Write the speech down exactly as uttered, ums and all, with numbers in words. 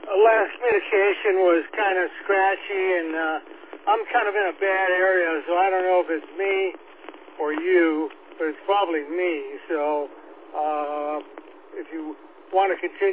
last communication was kind of scratchy, and uh, I'm kind of in a bad area, so I don't know if it's me or you, but it's probably me. So uh, if you want to continue